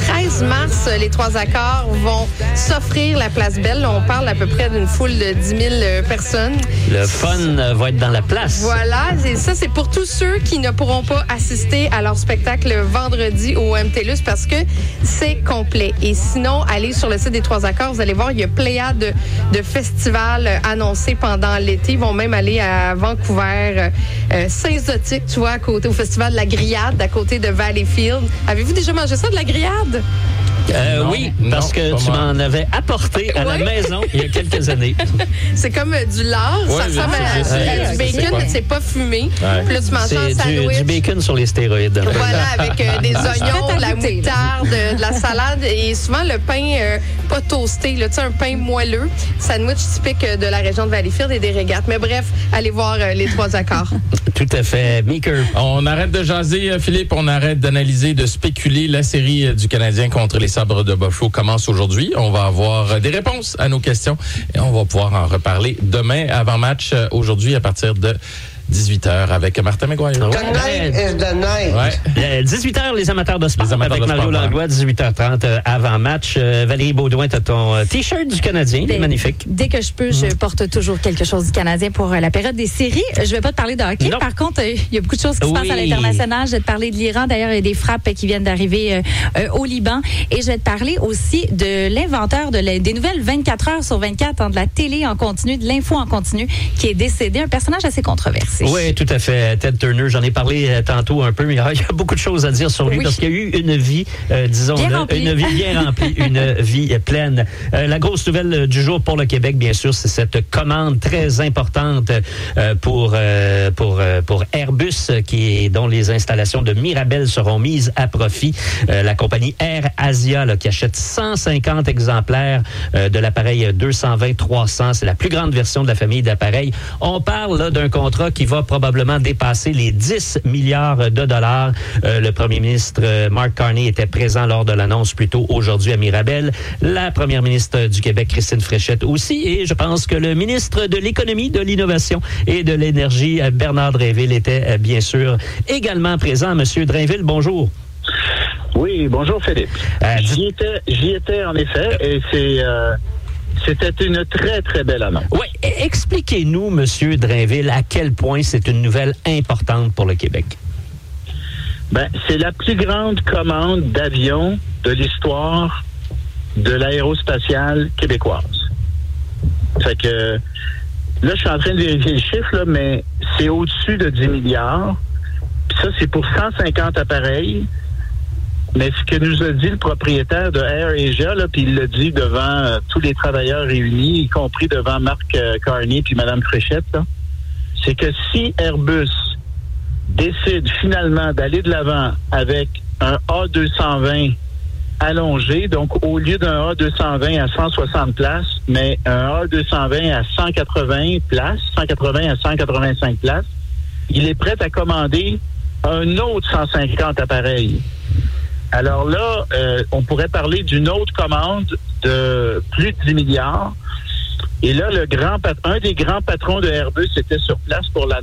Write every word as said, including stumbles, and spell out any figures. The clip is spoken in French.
treize mars, les Trois Accords vont s'offrir la Place Belle. On parle à peu près d'une foule de dix mille personnes. Le fun va être dans la place. Voilà, et ça, c'est pour tous ceux qui ne pourront pas assister à leur spectacle vendredi au M T L U S parce que c'est complet. Et sinon, allez sur le site des Trois Accords, vous allez voir, il y a pléiade de, de festivals annoncés pendant l'été. Ils vont même aller à Vancouver, euh, Saint-Zotique, tu vois, à côté, au festival de la Grillade, à côté de Valleyfield. Avez-vous déjà mangé ça, de la grillade? Euh, non, oui, non, parce que tu m'en avais apporté à ouais. la maison il y a quelques années. C'est comme euh, du lard, ouais, ça ressemble à, sais, à du bacon, mais c'est pas fumé. Ouais. Puis là, tu manges C'est un du, sandwich. du bacon sur les stéroïdes. Voilà, avec euh, des oignons, de la moutarde, de, de la salade et souvent le pain euh, pas toasté, là, tu sais, un pain moelleux. Sandwich typique de la région de Valleyfield et des régates. Mais bref, allez voir euh, les Trois Accords. Tout à fait. Meeker. On arrête de jaser, Philippe. On arrête d'analyser, de spéculer. La série du Canadien contre les Sabres de Buffalo commence aujourd'hui. On va avoir des réponses à nos questions et on va pouvoir en reparler demain avant match aujourd'hui à partir de dix-huit heures avec Martin McGuire. The night is the night. Ouais. dix-huit heures, les amateurs de sport Les amateurs avec de Mario sport, Langlois, dix-huit heures trente euh, avant match. Euh, Valérie Baudouin, tu as ton euh, T-shirt du Canadien, il est magnifique. Dès que je peux, je porte toujours quelque chose du Canadien pour euh, la période des séries. Je vais pas te parler de hockey. Non. Par contre, il euh, y a beaucoup de choses qui Oui. se passent à l'international. Je vais te parler de l'Iran. D'ailleurs, il y a des frappes qui viennent d'arriver euh, euh, au Liban. Et je vais te parler aussi de l'inventeur de la, des nouvelles vingt-quatre heures sur vingt-quatre, hein, de la télé en continu, de l'info en continu, qui est décédé. Un personnage assez controversé. Oui, tout à fait. Ted Turner, j'en ai parlé euh, tantôt un peu, mais il y a beaucoup de choses à dire sur lui Oui. parce qu'il y a eu une vie, euh, disons, Bien une, remplie. une vie bien remplie, une vie euh, pleine. Euh, la grosse nouvelle du jour pour le Québec, bien sûr, c'est cette commande très importante euh, pour euh, pour euh, pour Airbus, qui est, dont les installations de Mirabel seront mises à profit. Euh, la compagnie Air Asia, là, qui achète cent cinquante exemplaires euh, de l'appareil deux cent vingt trois cents. C'est la plus grande version de la famille d'appareils. On parle là, d'un contrat qui va probablement dépasser les dix milliards de dollars. Euh, le premier ministre euh, Mark Carney était présent lors de l'annonce plus tôt aujourd'hui à Mirabel. La première ministre du Québec, Christine Fréchette, aussi. Et je pense que le ministre de l'Économie, de l'Innovation et de l'Énergie, euh, Bernard Drainville, était euh, bien sûr également présent. Monsieur Drainville, bonjour. Oui, bonjour Philippe. Euh, j'y étais, j'y étais en effet, et c'est... Euh C'était une très, très belle annonce. Oui, expliquez-nous, Monsieur Drainville, à quel point c'est une nouvelle importante pour le Québec. Ben, c'est la plus grande commande d'avions de l'histoire de l'aérospatiale québécoise. Fait que, là, je suis en train de vérifier le chiffre, là, mais c'est au-dessus de dix milliards. Puis ça, c'est pour cent cinquante appareils. Mais ce que nous a dit le propriétaire de Air Asia, là, puis il l'a dit devant euh, tous les travailleurs réunis, y compris devant Marc euh, Carney puis Mme Fréchette, là, c'est que si Airbus décide finalement d'aller de l'avant avec un A deux cent vingt allongé, donc au lieu d'un A deux cent vingt à cent soixante places, mais un A deux cent vingt à cent quatre-vingts places, cent quatre-vingts à cent quatre-vingt-cinq places, il est prêt à commander un autre cent cinquante appareils. Alors là, euh, on pourrait parler d'une autre commande de plus de dix milliards. Et là, le grand pat- un des grands patrons de Airbus était sur place pour la